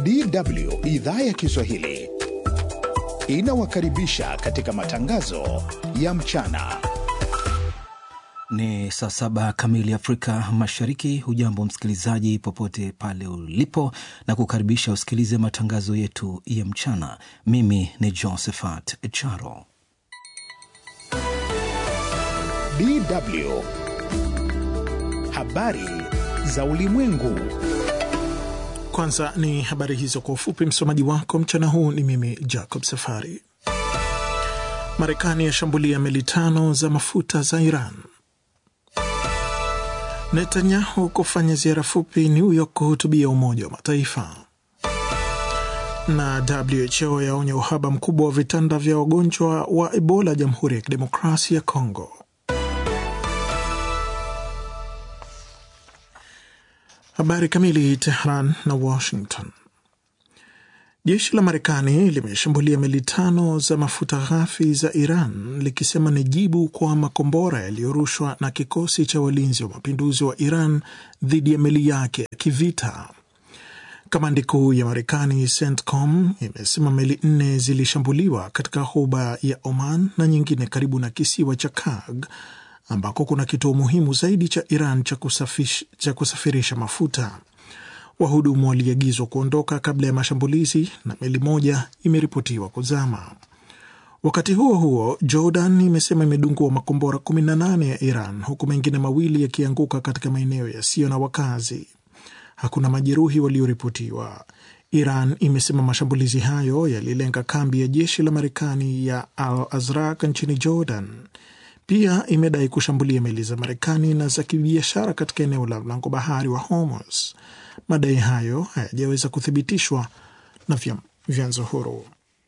DW idhaa ya Kiswahili inawakaribisha katika matangazo ya mchana. Ni saa 7 kamili Afrika Mashariki. Hujambo msikilizaji popote pale ulipo, na kukaribisha usikilize matangazo yetu ya mchana. Mimi ni Josephat Charo. DW habari za ulimwengu. Kwanza ni habari hizo kwa ufupi. Msomaji wako mchana huu ni mimi Jacob Safari. Marekani yashambulia meli 5 za mafuta za Iran. Netanyahu kufanya ziara fupi New York kuhutubia Umoja wa Mataifa. Na WHO yaonya uhaba mkubwa wa vitanda vya wagonjwa wa Ebola Jamhuri ya Kidemokrasia ya Kongo. Habari kamili. Tehran na Washington. Jeshi la Marekani limeshambulia meli 5 za mafuta ghafi za Iran likisema ni jibu kwa makombora yaliyorushwa na kikosi cha walinzi wa mapinduzi wa Iran dhidi ya meli yake ya kivita. Kamandi kuu ya Marekani CENTCOM imesema meli 4 zilishambuliwa katika ghuba ya Oman na nyingine karibu na kisiwa cha Karg ambako kuna kituo muhimu zaidi cha Iran cha kusafirisha mafuta. Wahudumu waliagizwa kuondoka kabla ya mashambulizi na meli moja imeripotiwa kuzama. Wakati huo huo, Jordan imesema imedungua makombora 18 ya Iran, huku mengine mawili yakianguka katika maeneo yasiyo na wakazi. Hakuna majeruhi walioripotiwa. Iran imesema mashambulizi hayo yalilenga kambi ya jeshi la Marekani ya Al-Azraq nchini Jordan. Pia imedai kushambulia meli za Marekani na za kibiashara katika eneo la mlango bahari wa Hormuz. Madai hayo hayajaweza kuthibitishwa na vyanzo huru.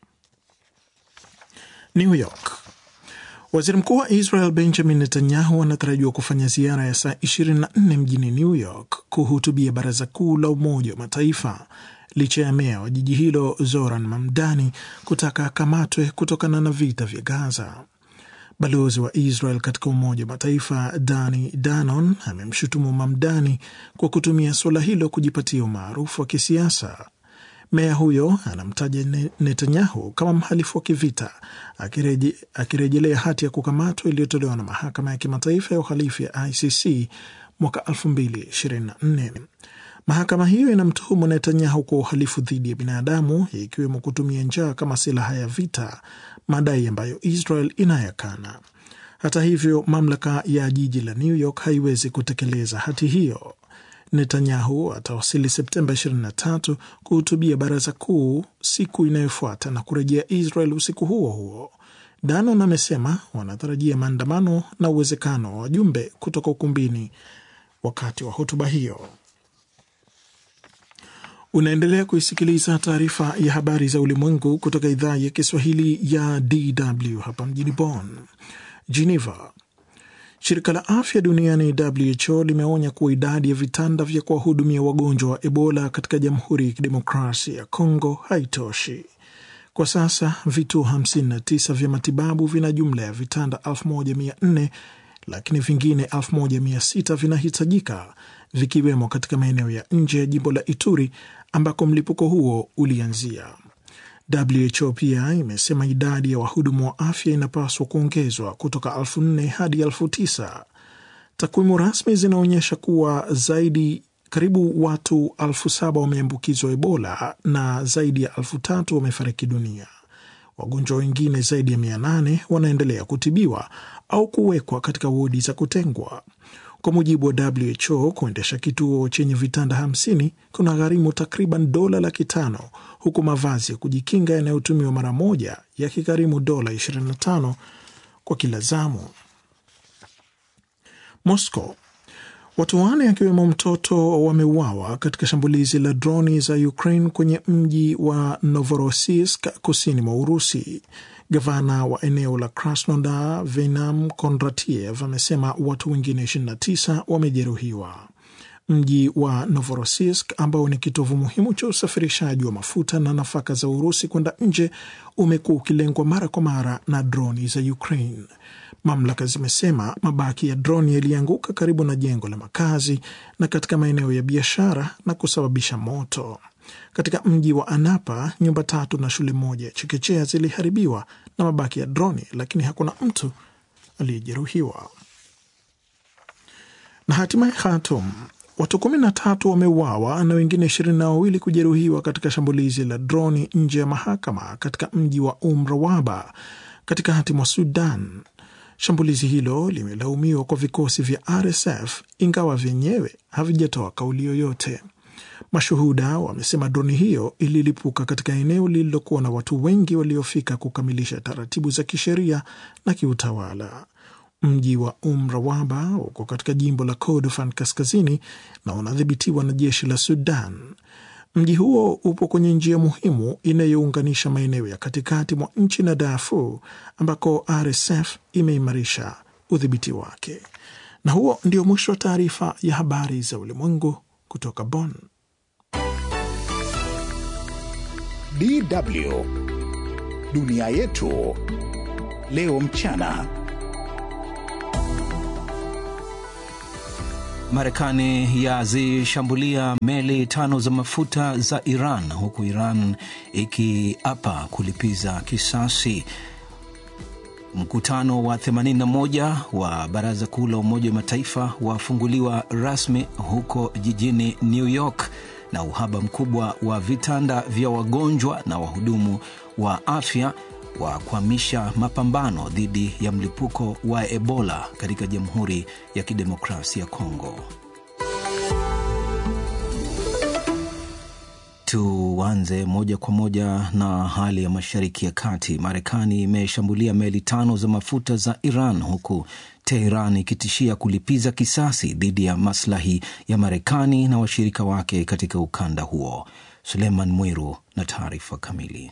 New York. Waziri Mkuu wa Israel Benjamin Netanyahu anatarajiwa kufanya ziara ya saa 24 mjini New York kuhutubia Baraza Kuu la Umoja wa Mataifa, licha ya meya wa jiji hilo Zoran Mamdani kutaka akamatwe kutokana na vita vya Gaza. Balozi wa Israel katika Umoja wa Mataifa Dani Danon amemshutumu Mamdani kwa kutumia suala hilo kujipatia umaarufu wa kisiasa. Meya huyo anamtaja Netanyahu kama mhalifu wa kivita, akirejelea hati ya kukamatwa iliyotolewa na Mahakama ya Kimataifa ya Uhalifu ya ICC mwaka 2024. Mahakama hiyo inamtuhumu Netanyahu kwa uhalifu dhidi ya binadamu, ikiwemo kutumia njaa kama silaha ya vita, madai ambayo Israel inayakana. Hata hivyo, mamlaka ya jiji la New York haiwezi kutekeleza hati hiyo. Netanyahu atawasili Septemba 23 kuhutubia Baraza Kuu siku inayofuata na kurejea Israel usiku huo huo. Danon amesema wanatarajia maandamano na uwezekano wa wajumbe kutoka ukumbini wakati wa hotuba hiyo. Unaendelea kuisikiliza taarifa ya habari za ulimwengu kutoka idhaa ya Kiswahili ya DW hapa mjini Bonn. Geneva. Shirika la Afya Duniani WHO limeonya kuwa idadi ya vitanda vya kuwahudumia wagonjwa wa Ebola katika Jamhuri ya Kidemokrasia ya Kongo haitoshi. Kwa sasa vituo 59 vya matibabu vina jumla ya vitanda 1400, lakini vingine 1600 vinahitajika, vikiwemo katika maeneo ya nje ya jimbo la Ituri ambako mlipuko huo ulianzia. WHO pia imesema idadi ya wahudumu wa afya inapaswa kuongezwa kutoka 4,000 hadi 9,000. Takwimu rasmi zinaonyesha kuwa karibu watu 7,000 wameambukizwa Ebola na zaidi ya 3,000 wamefariki dunia. Wagonjwa wengine zaidi ya 800 wanaendelea kutibiwa au kuwekwa katika wodi za kutengwa. Kwa mujibu wa WHO, kuendesha kituo chenye vitanda 50 kuna gharimu takriban $500,000, huku mavazi ya kujikinga yanayotumiwa mara moja yakigharimu $25 kwa kila zamu. Moscow. Watu 4 akiwemo mtoto wameuawa katika shambulizi la droni za Ukraine kwenye mji wa Novorossiysk kusini mwa Urusi. Gavana wa eneo la Krasnodar Venam Kondratiev amesema watu wengine 29 wamejeruhiwa. Mji wa Novorossiysk ambao ni kitovu muhimu cha usafirishaji wa mafuta na nafaka za Urusi kwenda nje umekuwa ukilengwa mara kwa mara na droni za Ukraine. Mamlaka zimesema mabaki ya droni yalianguka karibu na jengo la makazi na katika maeneo ya biashara na kusababisha moto. Katika mji wa Anapa, nyumba 3 na shule moja ya chekechea ziliharibiwa na mabaki ya droni, lakini hakuna mtu aliyejeruhiwa. Na hatimaye Khartoum, watu 13 wameuawa na wengine 22 kujeruhiwa katika shambulizi la droni nje ya mahakama katika mji wa Rawaba katikati mwa Sudan. Shambulizi hilo limelaumiwa kwa vikosi vya RSF, ingawa vyenyewe havijatoa kauli yoyote. Mashuhuda wamesema droni hiyo ililipuka katika eneo lililokuwa na watu wengi waliofika kukamilisha taratibu za kisheria na kiutawala. Mji wa Rawaba uko katika jimbo la Kordofan kaskazini na unadhibitiwa na jeshi la Sudan. Mji huo upo kwenye njia muhimu inayounganisha maeneo ya katikati mwa nchi na Darfur, ambako RSF imeimarisha udhibiti wake. Na huo ndio mwisho wa taarifa ya habari za ulimwengu kutoka Bonn. DW Dunia Yetu Leo Mchana. Marekani yazishambulia meli 5 za mafuta za Iran, huku Iran ikiapa kulipiza kisasi. Mkutano wa 81 wa Baraza Kuu la Umoja wa Mataifa wafunguliwa rasmi huko jijini New York, na uhaba mkubwa wa vitanda vya wagonjwa na wahudumu wa afya wa kuhamisha mapambano dhidi ya mlipuko wa Ebola katika Jamhuri ya Kidemokrasia ya Kongo. Tuanze moja kwa moja na hali ya Mashariki ya Kati. Marekani imeshambulia meli 5 za mafuta za Iran, huku Tehran ikitishia kulipiza kisasi dhidi ya maslahi ya Marekani na washirika wake katika ukanda huo. Suleiman Mwiru na taarifa kamili.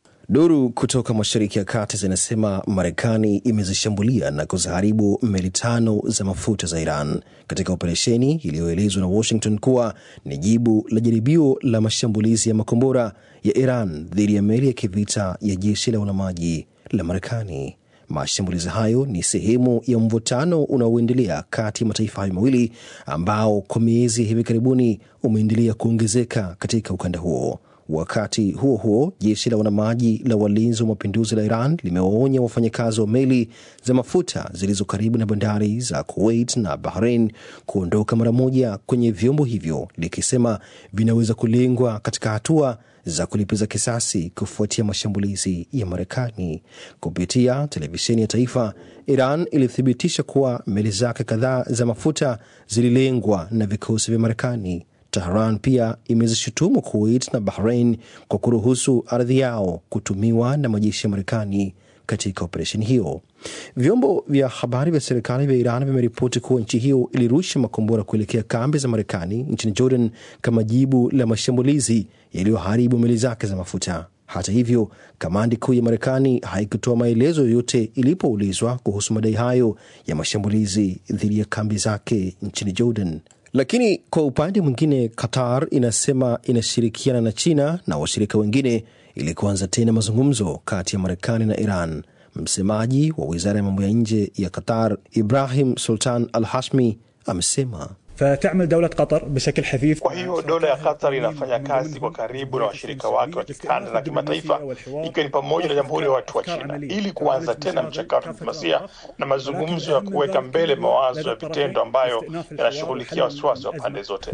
Duru kutoka Mashariki ya Kati zinasema Marekani imezishambulia na kuziharibu meli 5 za mafuta za Iran katika operesheni iliyoelezwa na Washington kuwa ni jibu la jaribio la mashambulizi ya makombora ya Iran dhidi ya meli ya kivita ya jeshi la wanamaji la Marekani. Mashambulizi hayo ni sehemu ya mvutano unaoendelea kati ya mataifa hayo mawili ambao kwa miezi hivi karibuni umeendelea kuongezeka katika ukanda huo. Wakati huo huo, jeshi la wanamaji la walinzi wa mapinduzi la Iran limewaonya wafanyakazi wa meli za mafuta zilizo karibu na bandari za Kuwait na Bahrain kuondoka mara moja kwenye vyombo hivyo, likisema vinaweza kulengwa katika hatua za kulipiza kisasi kufuatia mashambulizi ya Marekani. Kupitia televisheni ya taifa, Iran ilithibitisha kuwa meli zake kadhaa za mafuta zililengwa na vikosi vya Marekani. Tehran pia imezishutumu Kuwait na Bahrain kwa kuruhusu ardhi yao kutumiwa na majeshi ya Marekani katika operesheni hiyo. Vyombo vya habari vya serikali vya Iran vimeripoti kuwa nchi hiyo ilirusha makombora kuelekea kambi za Marekani nchini Jordan kama jibu la mashambulizi yaliyoharibu meli zake za mafuta. Hata hivyo, kamandi kuu ya Marekani haikutoa maelezo yoyote ilipoulizwa kuhusu madai hayo ya mashambulizi dhidi ya kambi zake nchini Jordan. Lakini kwa upande mwingine, Qatar inasema inashirikiana na China na washirika wengine ili kuanza tena mazungumzo kati ya Marekani na Iran. Msemaji wa Wizara ya Mambo ya Nje ya Qatar, Ibrahim Sultan Al-Hashmi, amesema فتعمل دولة قطر بشكل حثيث. Kwa hiyo dola ya Qatar inafanya kazi kwa karibu na washirika wake wa kikanda na kimataifa, ikiwa ni pamoja na Jamhuri ya Watu wa China, ili kuanza tena mchakato wa diplomasia na mazungumzo ya kuweka mbele mawazo ya vitendo ambayo yanashughulikia wasiwasi wa pande zote.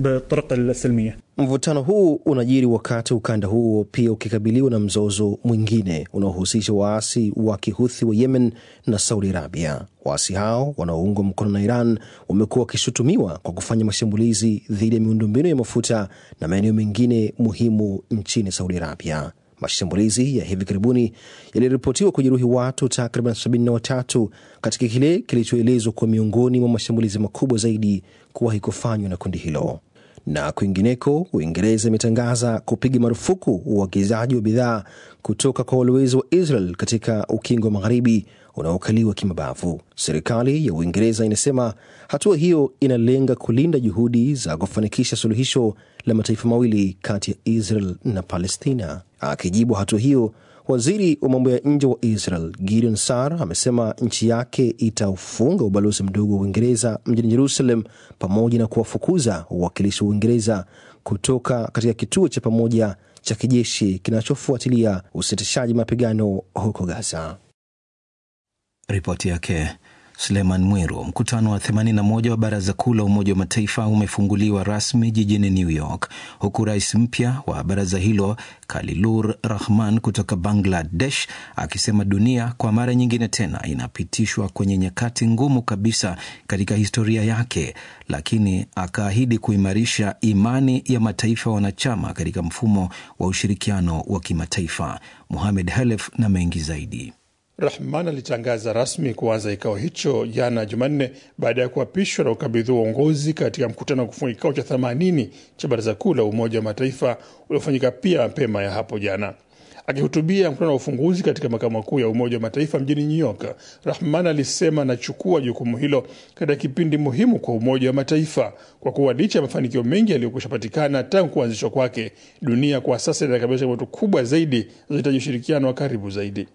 Mvutano huu unajiri wakati ukanda huo pia ukikabiliwa na mzozo mwingine unaohusisha waasi wa Kihuthi wa Yemen na Saudi Arabia. Waasi hao wanaoungwa mkono na Iran wamekuwa wakishutumiwa kwa kufanya mashambulizi dhidi ya miundombinu ya mafuta na maeneo mengine muhimu nchini Saudi Arabia. Mashambulizi ya hivi karibuni yaliripotiwa kujeruhi watu takriban 73 katika kile kilichoelezwa kwa miongoni mwa mashambulizi makubwa zaidi kuwahi kufanywa na kundi hilo. Na kwingineko, Uingereza imetangaza kupiga marufuku uagizaji wa bidhaa kutoka kwa walowezi wa Israel katika ukingo wa Magharibi unaokaliwa kimabavu. Serikali ya Uingereza inasema hatua hiyo inalenga kulinda juhudi za kufanikisha suluhisho la mataifa mawili kati ya Israel na Palestina. Akijibu hatua hiyo, waziri wa mambo ya nje wa Israel Gideon Saar amesema nchi yake itaufunga ubalozi mdogo wa Uingereza mjini Jerusalem pamoja na kuwafukuza wawakilishi wa Uingereza kutoka katika kituo cha pamoja cha kijeshi kinachofuatilia usitishaji mapigano huko Gaza. Ripoti yake Suleiman Mwiru. Mkutano wa 81 wa Baraza Kuu la Umoja wa Mataifa umefunguliwa rasmi jijini New York, huku rais mpya wa baraza hilo Khalilur Rahman kutoka Bangladesh akisema dunia kwa mara nyingine tena inapitishwa kwenye nyakati ngumu kabisa katika historia yake, lakini akaahidi kuimarisha imani ya mataifa wanachama katika mfumo wa ushirikiano wa kimataifa. Mohamed Halef na mengi zaidi. Rahman alitangaza rasmi kuanza kikao hicho jana Jumanne baada ya kuapishwa na ukabidhiwa uongozi katika mkutano wa kufunga kikao cha 80 cha Baraza Kuu la Umoja wa Mataifa uliofanyika pia mapema ya hapo jana. Akihutubia mkutano wa ufunguzi katika makao makuu ya Umoja wa Mataifa mjini New York, Rahman alisema anachukua jukumu hilo katika kipindi muhimu kwa Umoja wa Mataifa kwa kuwa licha ya mafanikio mengi yaliyokwishapatikana tangu kuanzishwa kwake, dunia kwa sasa inakabiliwa na changamoto kubwa zaidi zinahitaji ushirikiano wa karibu zaidi.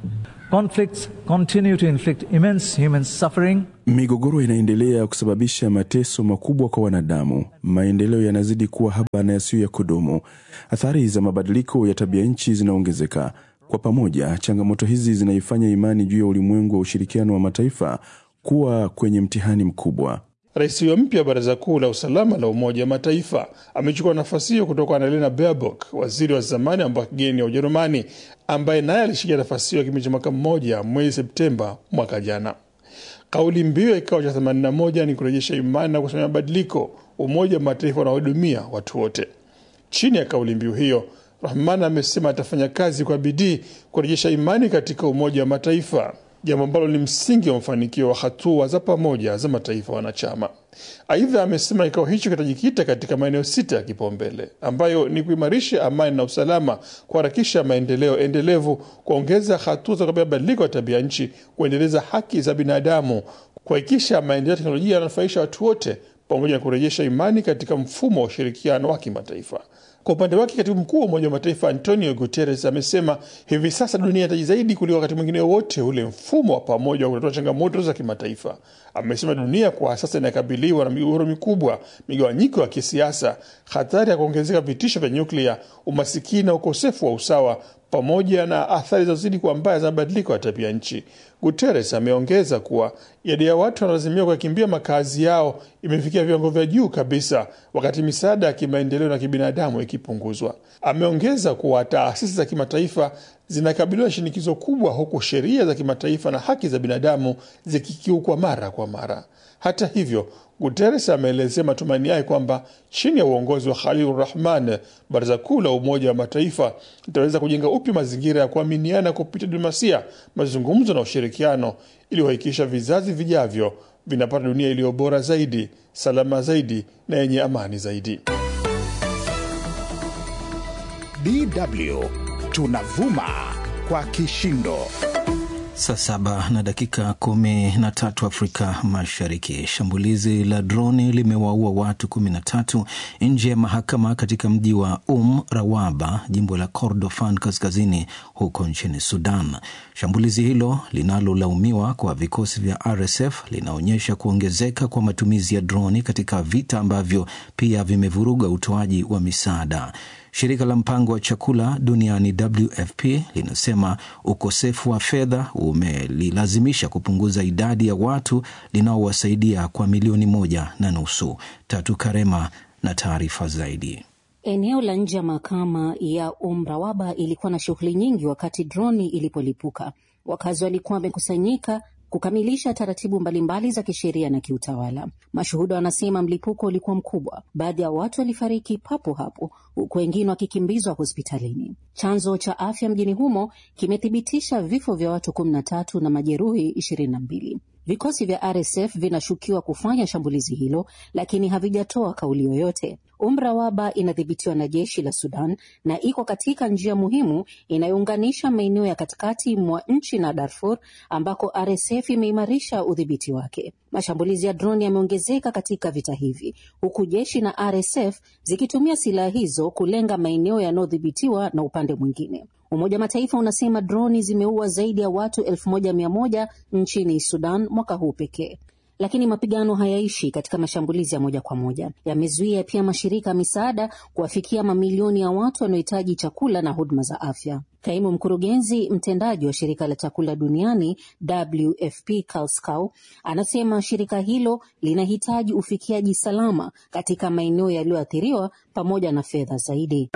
Conflicts continue to inflict immense human suffering. Migogoro inaendelea kusababisha mateso makubwa kwa wanadamu. Maendeleo yanazidi kuwa haba na yasiyo ya kudumu. Athari za mabadiliko ya tabia nchi zinaongezeka. Kwa pamoja, changamoto hizi zinaifanya imani juu ya ulimwengu wa ushirikiano wa mataifa kuwa kwenye mtihani mkubwa. Rais mpya wa Baraza Kuu la Usalama la Umoja wa Mataifa amechukua nafasi hiyo kutoka Annalena Baerbock, waziri wa zamani wa kigeni ya Ujerumani, ambaye naye alishikia nafasi hiyo kipindi cha mwaka mmoja mwezi Septemba mwaka jana. Kauli mbiu ya kikao cha 81 ni kurejesha imani na kusimamia mabadiliko, Umoja wa Mataifa unahudumia watu wote. Chini ya kauli mbiu hiyo, Rahman amesema atafanya kazi kwa bidii kurejesha imani katika Umoja wa Mataifa, jambo ambalo ni msingi wa mafanikio wa hatua za pamoja za mataifa wanachama. Aidha, amesema kikao hicho kitajikita katika maeneo 6 ya kipaumbele ambayo ni kuimarisha amani na usalama, kuharakisha maendeleo endelevu, kuongeza hatua za kukabiliana na mabadiliko ya tabia nchi, kuendeleza haki za binadamu, kuhakikisha maendeleo ya teknolojia yananufaisha watu wote, pamoja na kurejesha imani katika mfumo wa ushirikiano wa kimataifa. Kwa upande wake, katibu mkuu wa Umoja wa Mataifa Antonio Guterres amesema hivi sasa dunia inahitaji zaidi kuliko wakati mwingine wote ule mfumo wa pamoja wa kutatua changamoto za kimataifa. Amesema dunia kwa sasa inakabiliwa na migogoro mikubwa, migawanyiko ya kisiasa, hatari ya kuongezeka vitisho vya nyuklia, umasikini na ukosefu wa usawa, pamoja na athari za zidi kwa mbaya za mabadiliko ya tabia nchi. Guterres ameongeza kuwa idadi ya watu wanalazimika kukimbia makazi yao imefikia viwango vya juu kabisa, wakati misaada ya kimaendeleo na kibinadamu ikipunguzwa. Ameongeza kuwa taasisi za kimataifa zinakabiliwa na shinikizo kubwa, huku sheria za kimataifa na haki za binadamu zikikiukwa mara kwa mara. Hata hivyo, Guterres ameelezea matumaini yake kwamba chini ya uongozi wa Khalilur Rahman, Baraza Kuu la Umoja wa Mataifa litaweza kujenga upya mazingira ya kuaminiana kupitia diplomasia, mazungumzo na ushirikiano, ili kuhakikisha vizazi vijavyo vinapata dunia iliyo bora zaidi, salama zaidi na yenye amani zaidi. DW tunavuma kwa kishindo. Saa 7:13 Afrika Mashariki. Shambulizi la droni limewaua watu 13 nje ya mahakama katika mji wa Rawaba, jimbo la Kordofan kaskazini huko nchini Sudan. Shambulizi hilo linalolaumiwa kwa vikosi vya RSF linaonyesha kuongezeka kwa matumizi ya droni katika vita ambavyo pia vimevuruga utoaji wa misaada. Shirika la mpango wa chakula duniani WFP linasema ukosefu wa fedha umelilazimisha kupunguza idadi ya watu linaowasaidia kwa milioni 1.5. Tatu Karema na taarifa zaidi. Eneo la nje ya mahakama ya Rawaba ilikuwa na shughuli nyingi wakati droni ilipolipuka. Wakazi walikuwa wamekusanyika kukamilisha taratibu mbalimbali za kisheria na kiutawala. Mashuhuda wanasema mlipuko ulikuwa mkubwa. Baadhi ya watu walifariki papo hapo, huku wengine wakikimbizwa hospitalini. Chanzo cha afya mjini humo kimethibitisha vifo vya watu 13 na majeruhi 22. Vikosi vya RSF vinashukiwa kufanya shambulizi hilo, lakini havijatoa kauli yoyote. Rawaba inadhibitiwa na jeshi la Sudan na iko katika njia muhimu inayounganisha maeneo ya katikati mwa nchi na Darfur, ambako RSF imeimarisha udhibiti wake. Mashambulizi ya droni yameongezeka katika vita hivi, huku jeshi na RSF zikitumia silaha hizo kulenga maeneo yanayodhibitiwa na upande mwingine. Umoja wa Mataifa unasema droni zimeua zaidi ya watu 1100 nchini Sudan mwaka huu pekee. lakini mapigano hayaishi katika mashambulizi ya moja kwa moja. Yamezuia pia mashirika ya misaada kuwafikia mamilioni ya watu wanaohitaji chakula na huduma za afya. Kaimu mkurugenzi mtendaji wa shirika la chakula duniani WFP Karl Skau anasema shirika hilo linahitaji ufikiaji salama katika maeneo yaliyoathiriwa pamoja na fedha zaidi.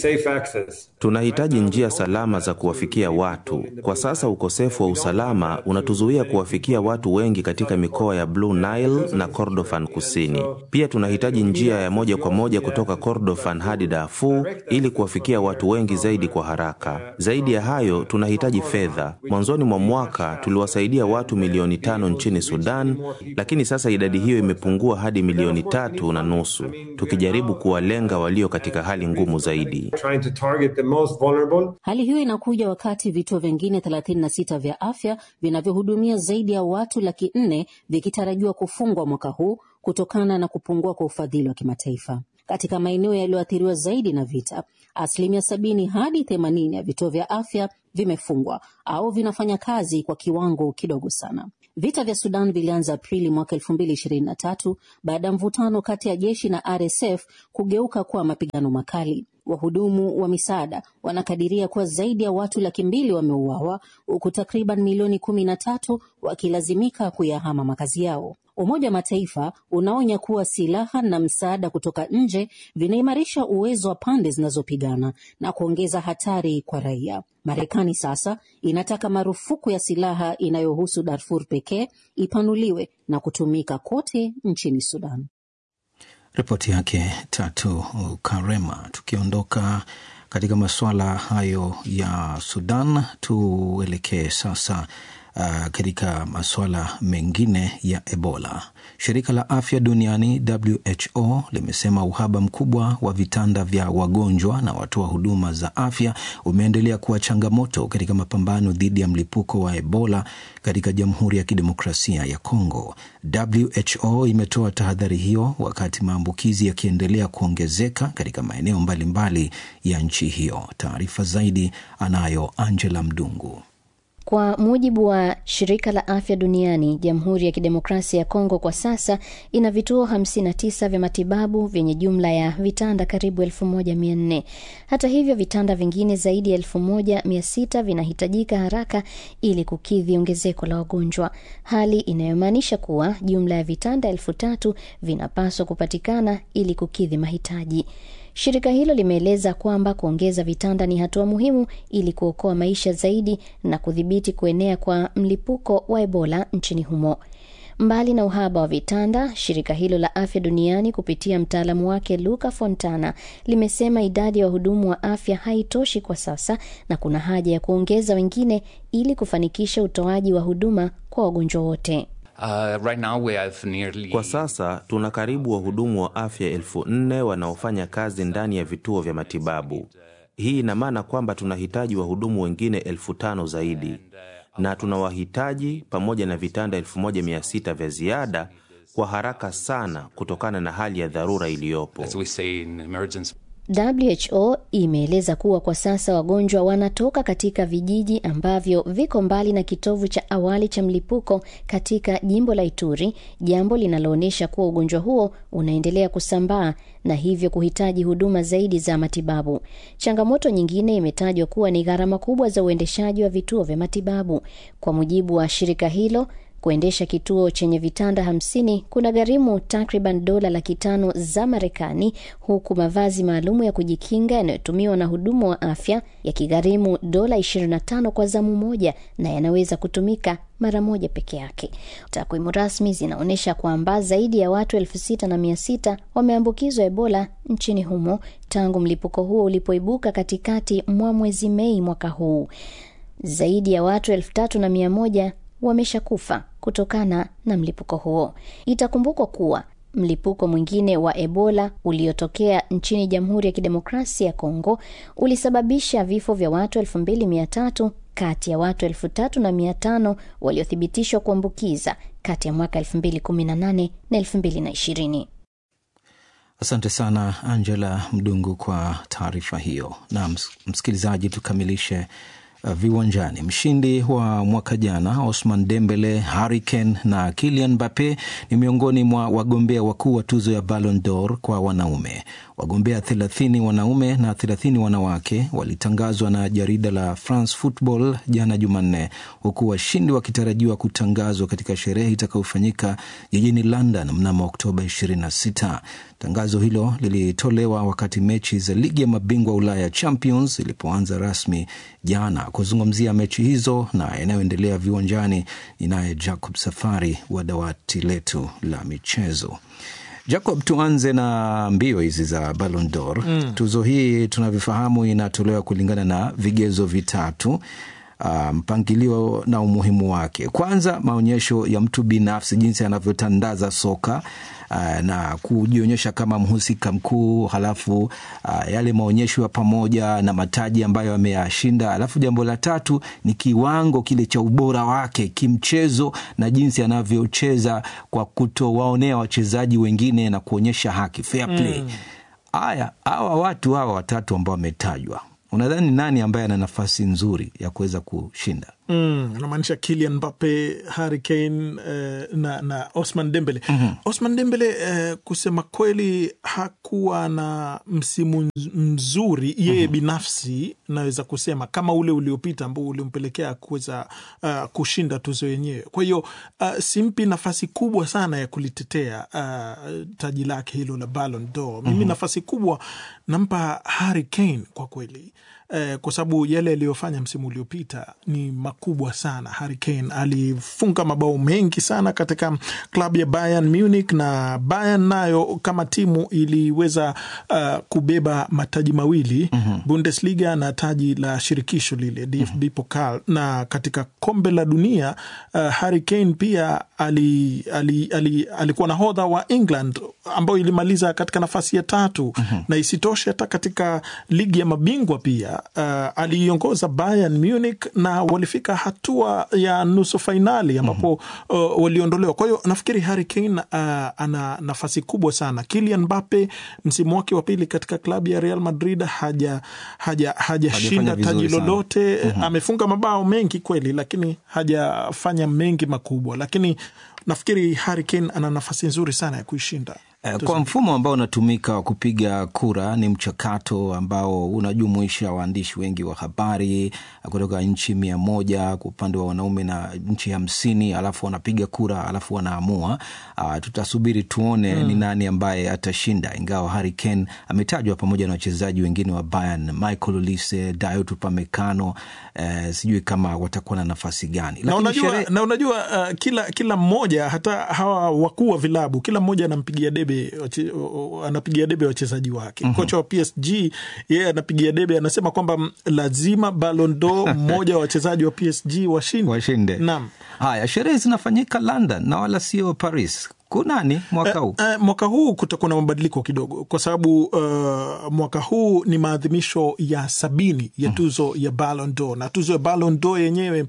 Tunahitaji njia salama za kuwafikia watu. Kwa sasa ukosefu wa usalama unatuzuia kuwafikia watu wengi katika mikoa ya Blue Nile na Kordofan Kusini. Pia tunahitaji njia ya moja kwa moja kutoka Kordofan hadi Darfur ili kuwafikia watu wengi zaidi kwa haraka. Zaidi ya hayo, tunahitaji fedha. Mwanzoni mwa mwaka tuliwasaidia watu milioni 5 nchini Sudan, lakini sasa idadi hiyo imepungua hadi milioni 3.5, tukijaribu kuwalenga walio katika hali ngumu zaidi. Hali hiyo inakuja wakati vituo vingine 36 vya afya vinavyohudumia zaidi ya watu 400,000 vikitarajiwa kufungwa mwaka huu kutokana na kupungua kwa ufadhili wa kimataifa. Katika maeneo yaliyoathiriwa zaidi na vita, 70% hadi 80% ya vituo vya afya vimefungwa au vinafanya kazi kwa kiwango kidogo sana. Vita vya Sudan vilianza Aprili mwaka 2023 baada ya mvutano kati ya jeshi na RSF kugeuka kuwa mapigano makali. Wahudumu wa misaada wanakadiria kuwa zaidi ya watu 200,000 wameuawa, huku takriban milioni 13 wakilazimika kuyahama makazi yao. Umoja wa Mataifa unaonya kuwa silaha na msaada kutoka nje vinaimarisha uwezo wa pande zinazopigana na kuongeza hatari kwa raia. Marekani sasa inataka marufuku ya silaha inayohusu Darfur pekee ipanuliwe na kutumika kote nchini Sudan. Ripoti yake Tatu Karema. Tukiondoka katika masuala hayo ya Sudan, tuelekee sasa katika masuala mengine ya Ebola. Shirika la Afya Duniani WHO limesema uhaba mkubwa wa vitanda vya wagonjwa na watoa huduma za afya umeendelea kuwa changamoto katika mapambano dhidi ya mlipuko wa Ebola katika Jamhuri ya Kidemokrasia ya Kongo. WHO imetoa tahadhari hiyo wakati maambukizi yakiendelea kuongezeka katika maeneo mbalimbali ya nchi hiyo. Taarifa zaidi anayo Angela Mdungu. Kwa mujibu wa Shirika la Afya Duniani, Jamhuri ya Kidemokrasia ya Kongo kwa sasa ina vituo 59 vya matibabu vyenye jumla ya vitanda karibu 1400. Hata hivyo, vitanda vingine zaidi ya 1600 vinahitajika haraka ili kukidhi ongezeko la wagonjwa, hali inayomaanisha kuwa jumla ya vitanda 3000 vinapaswa kupatikana ili kukidhi mahitaji. Shirika hilo limeeleza kwamba kuongeza vitanda ni hatua muhimu ili kuokoa maisha zaidi na kudhibiti kuenea kwa mlipuko wa Ebola nchini humo. Mbali na uhaba wa vitanda, shirika hilo la Afya Duniani kupitia mtaalamu wake Luca Fontana limesema idadi ya wahudumu wa afya haitoshi kwa sasa na kuna haja ya kuongeza wengine ili kufanikisha utoaji wa huduma kwa wagonjwa wote. Kwa sasa tuna karibu wahudumu wa afya 4,000 wanaofanya kazi ndani ya vituo vya matibabu. Hii ina maana kwamba tunahitaji wahudumu wengine 5,000 zaidi, na tunawahitaji pamoja na vitanda 1600 vya ziada kwa haraka sana kutokana na hali ya dharura iliyopo. WHO imeeleza kuwa kwa sasa wagonjwa wanatoka katika vijiji ambavyo viko mbali na kitovu cha awali cha mlipuko katika jimbo la Ituri, jambo linaloonyesha kuwa ugonjwa huo unaendelea kusambaa na hivyo kuhitaji huduma zaidi za matibabu. Changamoto nyingine imetajwa kuwa ni gharama kubwa za uendeshaji wa vituo vya matibabu. Kwa mujibu wa shirika hilo, kuendesha kituo chenye vitanda 50 kuna gharimu takriban $500,000 za Marekani, huku mavazi maalumu ya kujikinga yanayotumiwa na hudumu wa afya yakigharimu $25 kwa zamu moja na yanaweza kutumika mara moja peke yake. Takwimu rasmi zinaonyesha kwamba zaidi ya watu 6,600 wameambukizwa Ebola nchini humo tangu mlipuko huo ulipoibuka katikati mwa mwezi Mei mwaka huu. Zaidi ya watu 3,100 wameshakufa kutokana na mlipuko huo. Itakumbukwa kuwa mlipuko mwingine wa Ebola uliotokea nchini Jamhuri ya Kidemokrasia ya Kongo ulisababisha vifo vya watu 2,300 kati ya watu 3,500 waliothibitishwa kuambukiza kati ya mwaka 2018 na 2020. Asante sana Angela Mdungu kwa taarifa hiyo. Na msikilizaji, tukamilishe viwanjani. Mshindi wa mwaka jana Ousmane Dembele, Harry Kane na Kylian Mbappe ni miongoni mwa wagombea wakuu wa tuzo ya Ballon d'Or kwa wanaume. Wagombea 30 wanaume na 30 wanawake walitangazwa na jarida la France Football jana Jumanne, huku washindi wakitarajiwa kutangazwa katika sherehe itakayofanyika jijini London mnamo Oktoba 26. Tangazo hilo lilitolewa wakati mechi za ligi ya mabingwa Ulaya Champions ilipoanza rasmi jana. Kuzungumzia mechi hizo na yanayoendelea viwanjani, ninaye Jacob Safari wa dawati letu la michezo. Jacob, tuanze na mbio hizi za Ballon d'Or. Tuzo hii tunavyofahamu inatolewa kulingana na vigezo vitatu, mpangilio na umuhimu wake. Kwanza, maonyesho ya mtu binafsi, jinsi anavyotandaza soka na kujionyesha kama mhusika mkuu. Halafu yale maonyesho ya pamoja na mataji ambayo ameyashinda. Halafu jambo la tatu ni kiwango kile cha ubora wake kimchezo na jinsi anavyocheza kwa kutowaonea wachezaji wengine na kuonyesha haki, fair play. Hawa watu hawa watatu ambao wametajwa, unadhani nani ambaye ana nafasi nzuri ya kuweza kushinda? Unamaanisha Kylian Mbappe, Harry Kane na Ousmane Dembele. Ousmane Dembele kusema kweli hakuwa na msimu mzuri yeye binafsi, naweza kusema kama ule uliopita ambao ulimpelekea kuweza kushinda tuzo yenyewe. Kwa hiyo simpi nafasi kubwa sana ya kulitetea taji lake hilo la Ballon d'Or. Mimi nafasi kubwa nampa Harry Kane kwa kweli. Kwa sababu yale aliyofanya msimu uliopita ni makubwa sana. Harry Kane alifunga mabao mengi sana katika klabu ya Bayern Munich, na Bayern nayo kama timu iliweza kubeba mataji mawili, Bundesliga na taji la shirikisho lile DFB Pokal. Na katika kombe la dunia Harry Kane pia alikuwa nahodha wa England ambao ilimaliza katika nafasi ya 3. Na isitoshe hata katika ligi ya mabingwa pia aliongoza Bayern Munich na walifika hatua ya nusu fainali ambapo waliondolewa. Kwa hiyo nafikiri Harry Kane ana nafasi kubwa sana. Kylian Mbappe msimu wake wa pili katika klabu ya Real Madrid hajashinda taji lolote. Amefunga mabao mengi kweli, lakini hajafanya mengi makubwa. Lakini nafikiri Harry Kane ana nafasi nzuri sana ya kuishinda. Kwa mfumo ambao unatumika wa kupiga kura, ni mchakato ambao unajumuisha waandishi wengi wa habari kutoka nchi 100 kwa upande wa wanaume na nchi 50, alafu wanapiga kura, alafu wanaamua. Tutasubiri tuone ni nani ambaye atashinda, ingawa Harry Kane ametajwa pamoja na wachezaji wengine wa Bayern, Michael Olise, Dayot Upamecano. Sijui kama watakuwa na nafasi gani. Na unajua kila mmoja, hata hawa wakuu wa vilabu, kila mmoja anampigia debe wachezaji wake. Kocha wa PSG yeye anapigia debe, anasema kwamba lazima Ballon d'Or mmoja wa wachezaji wa PSG washinde. Naam. Haya, sherehe zinafanyika London na wala sio Paris. Kunani mwaka huu? Mwaka huu kutakuwa na mabadiliko kidogo, kwa sababu mwaka huu ni maadhimisho ya 70 ya tuzo ya Ballon d'Or. Na tuzo ya Ballon d'Or yenyewe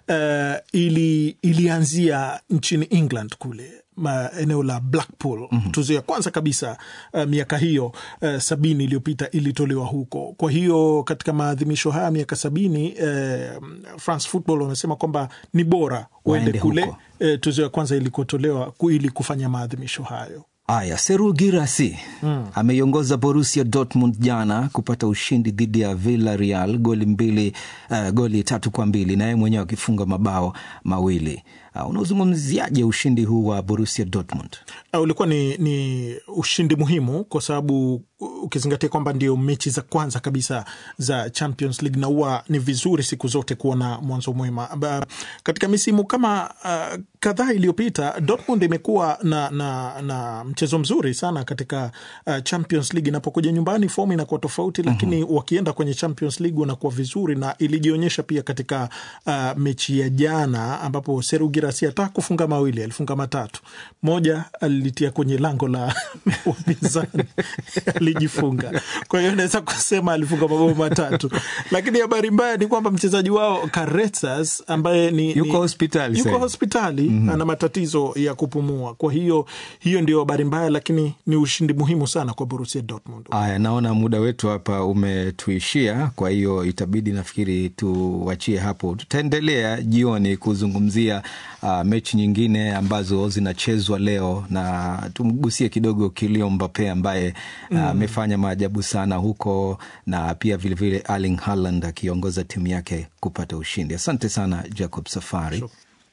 ilianzia nchini England kule eneo la Blackpool. Tuzo ya kwanza kabisa miaka hiyo 70 iliyopita ilitolewa huko. Kwa hiyo katika maadhimisho haya miaka 70 France Football wanasema kwamba ni bora uende kule tuzo ya kwanza ilikotolewa ili kufanya maadhimisho hayo. Aya, Serhou Guirassy ameiongoza Borussia Dortmund jana kupata ushindi dhidi ya Villarreal goli 3-2, na yeye mwenyewe akifunga mabao mawili. Unazungumziaje ushindi huu wa Borussia Dortmund? Ulikuwa ni ushindi muhimu kwa sababu ukizingatia kwamba ndio mechi za kwanza kabisa za Champions League, na huwa ni vizuri siku zote kuona mwanzo mwema. Katika misimu kama kadhaa iliyopita, Dortmund imekuwa na mchezo mzuri sana katika Champions League. Inapokuja nyumbani fomu inakuwa tofauti, lakini wakienda kwenye Champions League wanakuwa vizuri, na ilijionyesha pia katika mechi ya jana ambapo Serhou Girassi hata kufunga mawili, alifunga matatu. Moja alitia kwenye lango la wapinzani, alijifunga. Kwa hiyo naweza kusema alifunga mabao matatu. Lakini habari mbaya ni kwamba mchezaji wao Carretas ambaye yuko hospitali ana matatizo ya kupumua. Kwa hiyo ndio habari mbaya, lakini ni ushindi muhimu sana kwa Borussia Dortmund. Haya, naona muda wetu hapa umetuishia, kwa hiyo itabidi nafikiri tuachie hapo. Tutaendelea jioni kuzungumzia mechi nyingine ambazo zinachezwa leo, na tumgusie kidogo Kylian Mbappe ambaye amefanya maajabu sana huko, na pia vile vile Erling Haaland akiongoza timu yake kupata ushindi. Asante sana Jacob Safari.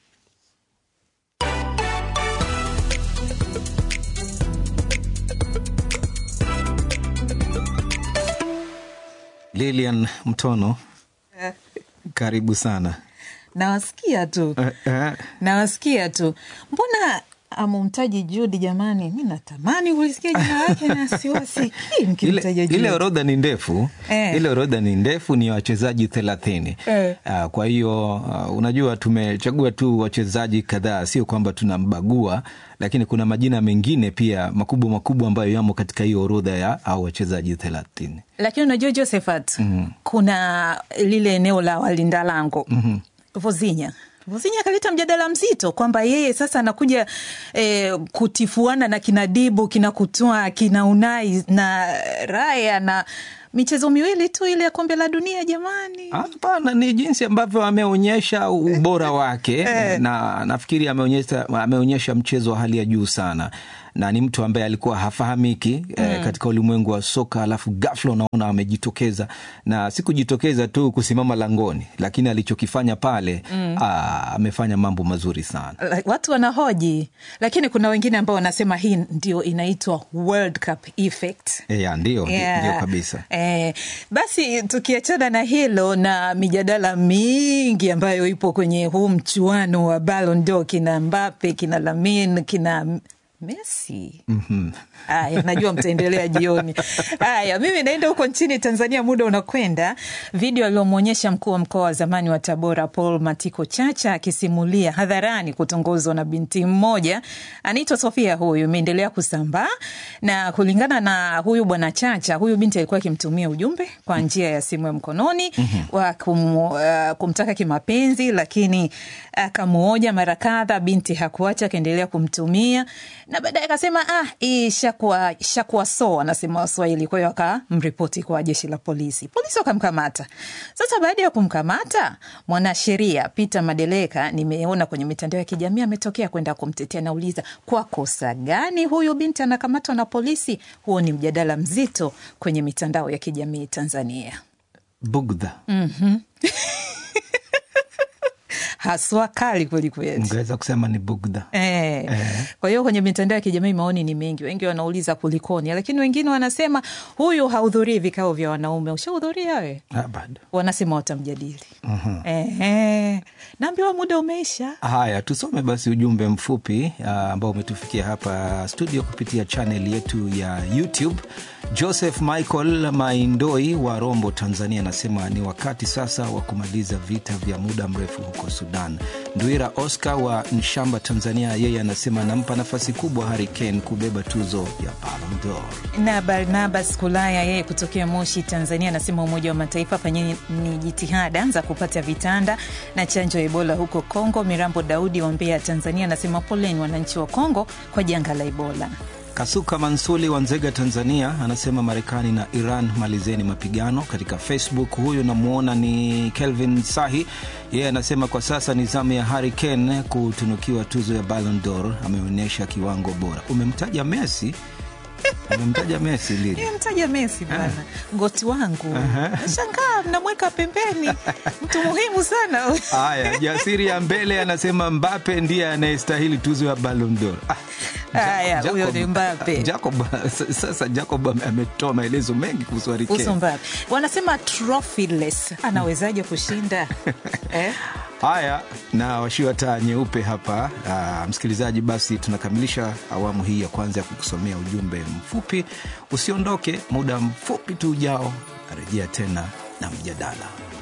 Lilian Mtono, karibu sana. Nawasikia tu. Mbona amumtaji Jude jamani? Mimi natamani kulisikia jina lake na siwasikii mkimtaja Jude. Ile orodha ni ndefu. Ile orodha ni ndefu, ni wachezaji 30. Kwa hiyo unajua tumechagua tu wachezaji kadhaa, sio kwamba tunambagua, lakini kuna majina mengine pia makubwa ambayo yamo katika hiyo orodha ya au wachezaji 30. Lakini unajua Josephat, kuna lile eneo la walinda lango. Vozinha kaleta mjadala mzito kwamba yeye sasa anakuja kutifuana na kina Dibu, kina Kutoa, kina Unai na Raya na michezo miwili tu ile ya kombe la dunia jamani. Hapana, ni jinsi ambavyo ameonyesha ubora wake na nafikiri ameonyesha mchezo wa hali ya juu sana. Na ni mtu ambaye alikuwa hafahamiki katika ulimwengu wa soka, alafu ghafla unaona amejitokeza, na sikujitokeza tu kusimama langoni, lakini alichokifanya pale amefanya mambo mazuri sana. Watu wanahoji, lakini kuna wengine ambao wanasema hii ndio inaitwa World Cup effect. Ndio kabisa. Basi tukiachana na hilo na mijadala mingi ambayo ipo kwenye huu mchuano wa Ballon d'Or, kina Mbappe, kina Lamine, kina Messi. Haya, najua mtaendelea jioni. Haya, mimi naenda huko nchini Tanzania, muda unakwenda. Video aliyomwonyesha mkuu wa mkoa wa zamani wa Tabora Paul Matiko Chacha akisimulia hadharani kutongozwa na binti mmoja anaitwa Sofia, huyu imeendelea kusambaa, na kulingana na huyu bwana Chacha, huyu binti alikuwa akimtumia ujumbe kwa njia ya simu ya mkononi wa kumtaka kimapenzi, lakini akamuoja mara kadha, binti hakuacha, akaendelea kumtumia, na baadaye akasema shakuwa so, anasema Waswahili. Kwa hiyo akamripoti kwa jeshi la polisi. Polisi wakamkamata. Sasa baada ya kumkamata, mwanasheria Peter Madeleka, nimeona kwenye mitandao ya kijamii, ametokea kwenda kumtetea. Nauliza, kwa kosa gani huyu binti anakamatwa na polisi? Huo ni mjadala mzito kwenye mitandao ya kijamii Tanzania. Bugdha. Haswa kali kweli kweli. Ungeweza kusema ni bugdha. Kwa hiyo kwenye mitandao ya kijamii maoni ni mengi. Wengi wanauliza kulikoni, lakini wengine wanasema huyu hahudhurii vikao vya wanaume. Ushahudhuria wewe? Bado. Wanasema watamjadili. Naambiwa muda umeisha. Haya, tusome basi ujumbe mfupi ambao umetufikia hapa studio kupitia channel yetu ya YouTube. Joseph Michael Maindoi wa Rombo, Tanzania, anasema ni wakati sasa wa kumaliza vita vya muda mrefu huko Sudan. Nduira Oscar wa Nshamba, Tanzania, yeye anasema nampa nafasi kubwa Harry Kane kubeba tuzo ya Ballon d'Or. Na Barnabas Kulaya, yeye kutokea Moshi, Tanzania, anasema Umoja wa Mataifa fanyeni ni jitihada za kupata vitanda na chanjo ya Ebola huko Kongo. Mirambo Daudi wa Mbeya, Tanzania, anasema poleni wananchi wa Kongo kwa janga la Ebola. Kasuka Mansuli wa Nzega, Tanzania, anasema Marekani na Iran malizeni mapigano. Katika Facebook huyu namuona ni Kelvin Sahi, yeye anasema kwa sasa ni zamu ya Harry Kane kutunukiwa tuzo ya Ballon d'Or, ameonyesha kiwango bora. Umemtaja Messi? Umemtaja Messi lini? Nimemtaja Messi bwana. Goti wangu. Nashangaa mnamweka pembeni. Mtu muhimu sana. Haya, Jasiri ya Mbele anasema Mbappe ndiye anayestahili tuzo ya Ballon d'Or. Haya, huyo ni Mbappe. Jacob ametoa maelezo mengi kuhusu Harry Kane. Mbappe. Wanasema trophyless. Anawezaje kushinda? Haya, na washiwa taa nyeupe hapa. Msikilizaji, basi tunakamilisha awamu hii ya kwanza ya kukusomea ujumbe mfupi. Usiondoke, muda mfupi tu ujao arejea tena na mjadala.